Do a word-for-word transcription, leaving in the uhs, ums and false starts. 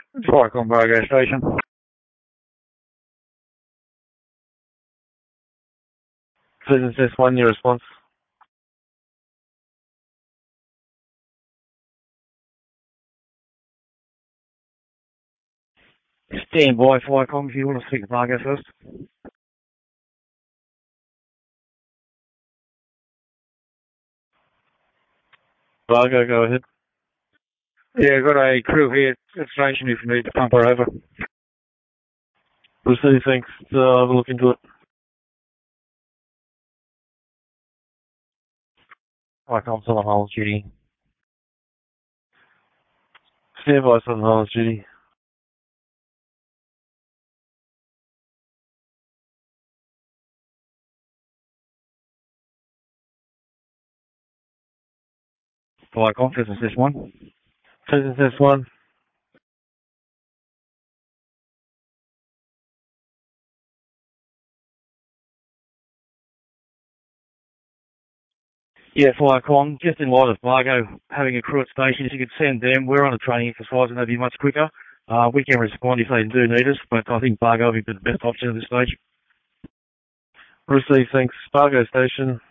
Flycom Bargo Station. Business S one, your response. Stand by, Flycom, if you want to speak to Bargo first. Bargo, go ahead. Yeah, got a crew here at station if you need to pump her over. Receive, thanks. Uh, have a look into it. Flycom still on hold duty. Stand by, Southern Highlands duty. Flycom, Business S one. Business S one. Yeah, Flycom, just in light of Bargo having a crew at station, if you could send them, we're on a training exercise and they'd be much quicker. Uh, we can respond if they do need us, but I think Bargo would be the best option at this stage. Receive, thanks. Bargo Station.